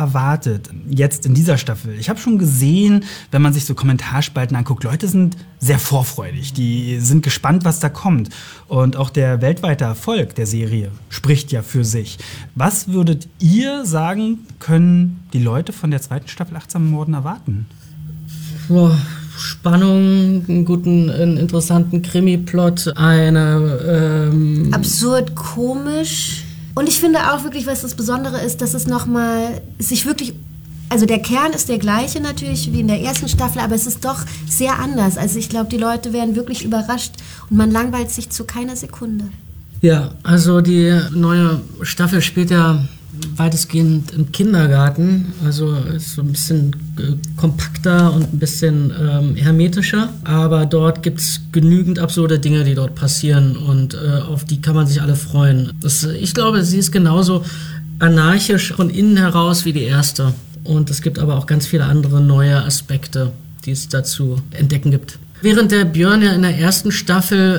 erwartet jetzt in dieser Staffel? Ich habe schon gesehen, wenn man sich so Kommentarspalten anguckt, Leute sind sehr vorfreudig, die sind gespannt, was da kommt. Und auch der weltweite Erfolg der Serie spricht ja für sich. Was würdet ihr sagen, können die Leute von der zweiten Staffel Achtsame Morden erwarten? Spannung, einen interessanten Krimi-Plot, absurd komisch. Und ich finde auch wirklich, was das Besondere ist, dass es nochmal sich wirklich, also der Kern ist der gleiche natürlich wie in der ersten Staffel, aber es ist doch sehr anders. Also ich glaube, die Leute werden wirklich überrascht und man langweilt sich zu keiner Sekunde. Ja, also die neue Staffel spielt ja weitestgehend im Kindergarten, also ist so ein bisschen kompakter und ein bisschen hermetischer, aber dort gibt es genügend absurde Dinge, die dort passieren und auf die kann man sich alle freuen. Ich glaube, sie ist genauso anarchisch von innen heraus wie die erste und es gibt aber auch ganz viele andere neue Aspekte, die es dazu entdecken gibt. Während der Björn ja in der ersten Staffel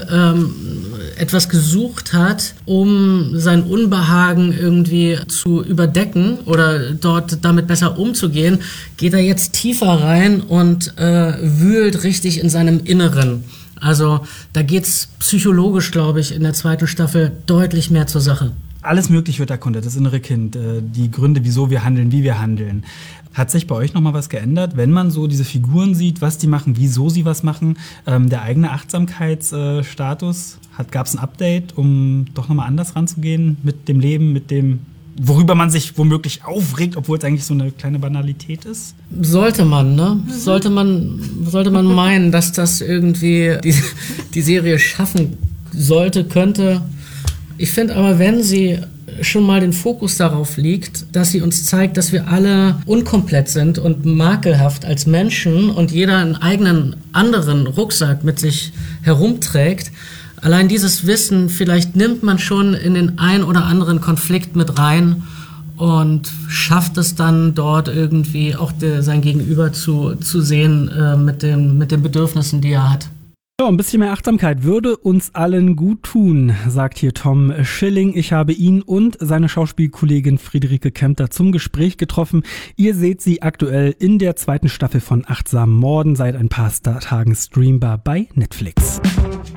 etwas gesucht hat, um sein Unbehagen irgendwie zu überdecken oder dort damit besser umzugehen, geht er jetzt tiefer rein und wühlt richtig in seinem Inneren. Also da geht's psychologisch, glaube ich, in der zweiten Staffel deutlich mehr zur Sache. Alles Mögliche wird erkundet, das innere Kind, die Gründe, wieso wir handeln, wie wir handeln. Hat sich bei euch nochmal was geändert, wenn man so diese Figuren sieht, was die machen, wieso sie was machen? Der eigene Achtsamkeitsstatus, gab es ein Update, um doch nochmal anders ranzugehen mit dem Leben, mit dem, worüber man sich womöglich aufregt, obwohl es eigentlich so eine kleine Banalität ist? Sollte man, ne? Sollte man meinen, dass das irgendwie die Serie schaffen sollte, könnte. Ich finde aber, wenn sie schon mal den Fokus darauf liegt, dass sie uns zeigt, dass wir alle unkomplett sind und makelhaft als Menschen und jeder einen eigenen anderen Rucksack mit sich herumträgt. Allein dieses Wissen, vielleicht nimmt man schon in den ein oder anderen Konflikt mit rein und schafft es dann dort irgendwie auch sein Gegenüber zu sehen mit den Bedürfnissen, die er hat. Ja, ein bisschen mehr Achtsamkeit würde uns allen gut tun, sagt hier Tom Schilling. Ich habe ihn und seine Schauspielkollegin Friederike Kempter zum Gespräch getroffen. Ihr seht sie aktuell in der zweiten Staffel von Achtsame Morden, seit ein paar Tagen streambar bei Netflix.